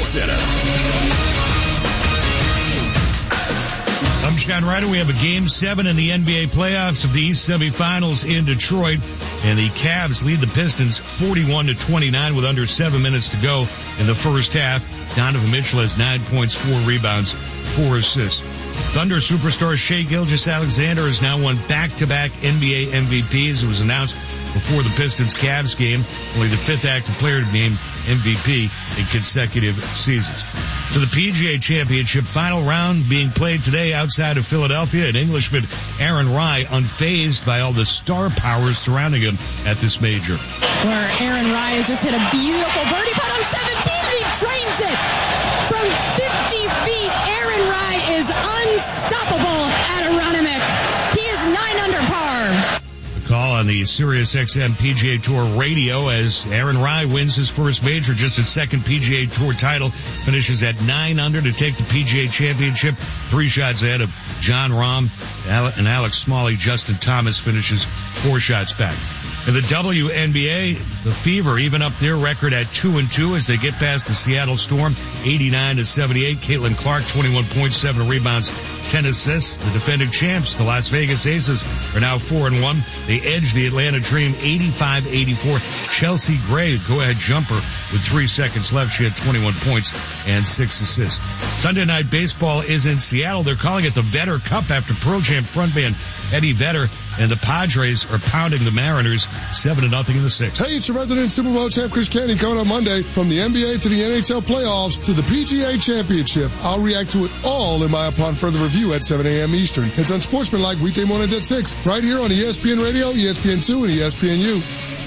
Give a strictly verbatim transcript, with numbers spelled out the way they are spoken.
Center. I'm John Ryder. We have a game seven in the N B A playoffs of the East semifinals in Detroit. And the Cavs lead the Pistons forty-one to twenty-nine with under seven minutes to go in the first half. Donovan Mitchell has nine points, four rebounds, four assists. Thunder superstar Shai Gilgeous-Alexander has now won back-to-back N B A M V Ps. It was announced before the Pistons-Cavs game. Only the fifth active player to be named M V P in consecutive seasons. To the P G A Championship final round being played today outside of Philadelphia, and Englishman Aaron Rai unfazed by all the star power surrounding him at this major. Where Aaron Rai has just hit a beautiful birdie putt on seventeen, and he drains it from fifty feet. Aaron Rai is unstoppable at Aronimink. He is nine under par. Call on the SiriusXM P G A Tour radio as Aaron Rai wins his first major, just his second P G A Tour title, finishes at nine under to take the P G A Championship, three shots ahead of John Rahm and Alex Smalley. Justin Thomas finishes four shots back. In the W N B A, the Fever even up their record at two and two as they get past the Seattle Storm, eighty-nine to seventy-eight. Caitlin Clark, twenty-one point seven rebounds, ten assists. The defending champs, the Las Vegas Aces, are now four and one. They edge the Atlanta Dream eighty-five eighty-four. Chelsea Gray, go-ahead jumper with three seconds left. She had twenty-one points and six assists. Sunday Night Baseball is in Seattle. They're calling it the Vetter Cup after Pearl Jam frontman Eddie Vedder and the Padres are pounding the Mariners seven to nothing in the sixth. Hey, it's your resident Super Bowl champ Chris Canty coming on Monday. From the N B A to the N H L playoffs to the P G A Championship, I'll react to it all in my upon further review at seven a.m. Eastern. It's Unsportsmanlike weekday mornings at six, right here on E S P N Radio, E S P N two, and E S P N U.